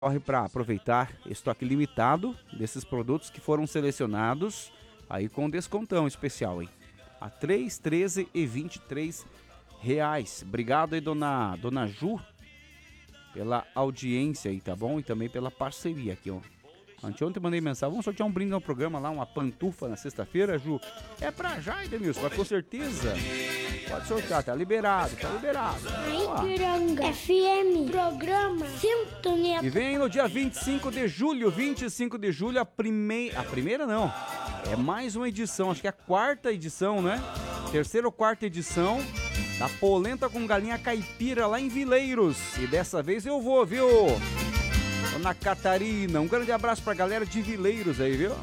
corre para aproveitar estoque limitado desses produtos que foram selecionados aí com descontão especial, hein? A 3, 13 e 23 reais. Obrigado aí, dona Ju, pela audiência aí, tá bom? E também pela parceria aqui, ó. Anteontem mandei mensagem, vamos sortear um brinde no programa lá, uma pantufa na sexta-feira, Ju. É pra já, Edenilson, mas com certeza. Pode sortear, tá liberado, tá liberado. Ipiranga FM, programa Sintonia. E vem no dia 25 de julho, a primeira não, é mais uma edição, acho que é a quarta edição, né? Terceira ou quarta edição da polenta com galinha caipira lá em Vileiros. E dessa vez eu vou, viu? Dona Catarina, um grande abraço pra galera de Vileiros aí, viu?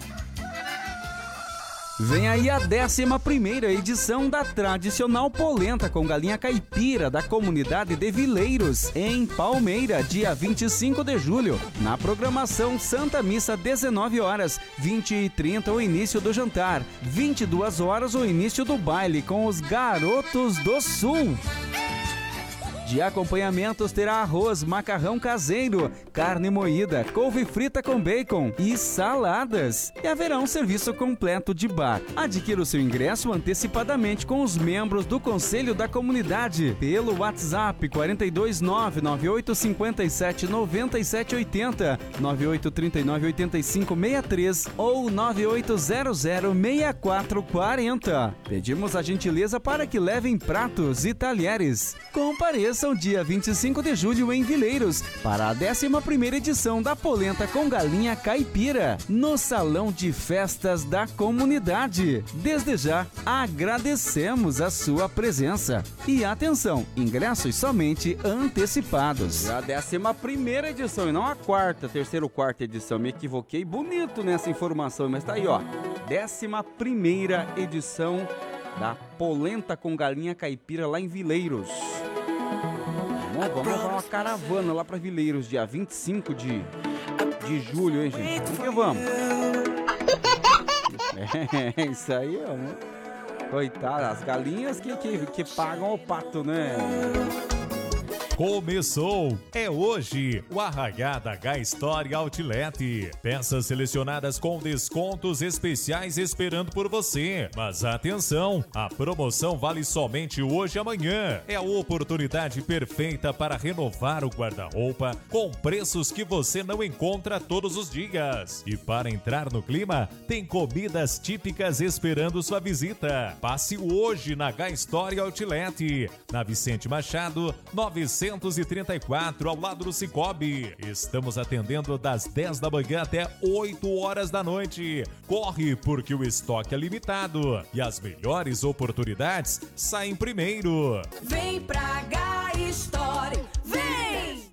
Vem aí a 11ª edição da tradicional polenta com galinha caipira da comunidade de Vileiros, em Palmeira, dia 25 de julho. Na programação Santa Missa, 19 horas, 20h30 o início do jantar, 22 horas o início do baile com os Garotos do Sul. De acompanhamentos terá arroz, macarrão caseiro, carne moída, couve frita com bacon e saladas. E haverá um serviço completo de bar. Adquira o seu ingresso antecipadamente com os membros do Conselho da Comunidade pelo WhatsApp 429-9857-9780, 9839-8563 ou 9800-6440. Pedimos a gentileza para que levem pratos e talheres. Compareça dia 25 de julho em Vileiros para a 11ª edição da polenta com galinha caipira no Salão de Festas da Comunidade. Desde já, agradecemos a sua presença. E atenção, ingressos somente antecipados. A 11ª edição e não a terceira ou quarta edição. Me equivoquei bonito nessa informação, mas tá aí, ó. 11ª edição da polenta com galinha caipira lá em Vileiros. Vamos levar uma caravana lá pra Vileiros, dia 25 de julho, hein, gente? Vamos que vamos. É, isso aí, ó. Coitado, as galinhas que pagam o pato, né? Começou! É hoje o Arraiá da H-Store Outlet. Peças selecionadas com descontos especiais esperando por você. Mas atenção, a promoção vale somente hoje e amanhã. É a oportunidade perfeita para renovar o guarda-roupa com preços que você não encontra todos os dias. E para entrar no clima, tem comidas típicas esperando sua visita. Passe hoje na H-Store Outlet, na Vicente Machado, 934, ao lado do Cicobi. Estamos atendendo das 10 da manhã até 8 horas da noite. Corre, porque o estoque é limitado e as melhores oportunidades saem primeiro. Vem pra H-Store, vem!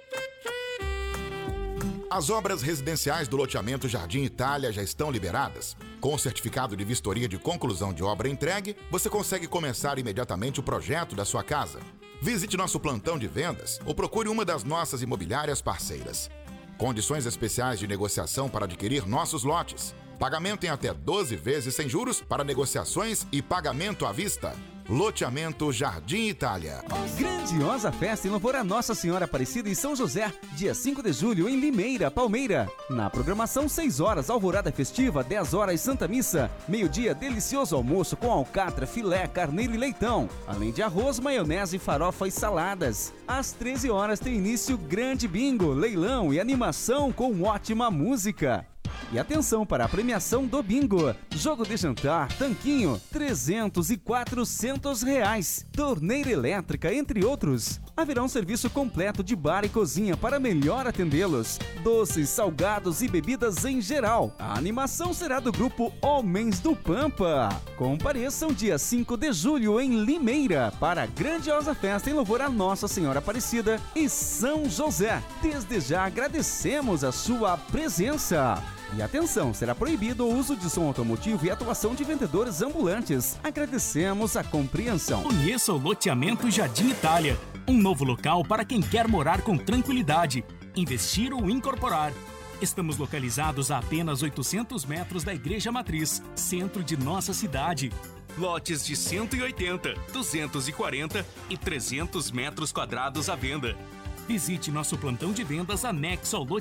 As obras residenciais do loteamento Jardim Itália já estão liberadas. Com o certificado de vistoria de conclusão de obra entregue, você consegue começar imediatamente o projeto da sua casa. Visite nosso plantão de vendas ou procure uma das nossas imobiliárias parceiras. Condições especiais de negociação para adquirir nossos lotes. Pagamento em até 12 vezes sem juros para negociações e pagamento à vista. Loteamento Jardim Itália. Grandiosa festa em louvor a Nossa Senhora Aparecida em São José, dia 5 de julho em Limeira, Palmeira. Na programação, 6 horas, alvorada festiva, 10 horas, Santa Missa. Meio-dia, delicioso almoço com alcatra, filé, carneiro e leitão. Além de arroz, maionese, farofa e saladas. Às 13 horas tem início grande bingo, leilão e animação com ótima música. E atenção para a premiação do bingo. Jogo de jantar, tanquinho, 300 e 400 reais. Torneira elétrica, entre outros. Haverá um serviço completo de bar e cozinha para melhor atendê-los. Doces, salgados e bebidas em geral. A animação será do grupo Homens do Pampa. Compareçam dia 5 de julho em Limeira para a grandiosa festa em louvor a Nossa Senhora Aparecida e São José. Desde já agradecemos a sua presença. E atenção, será proibido o uso de som automotivo e atuação de vendedores ambulantes. Agradecemos a compreensão. Conheça o loteamento Jardim Itália, um novo local para quem quer morar com tranquilidade, investir ou incorporar. Estamos localizados a apenas 800 metros da Igreja Matriz, centro de nossa cidade. Lotes de 180, 240 e 300 metros quadrados à venda. Visite nosso plantão de vendas anexo ao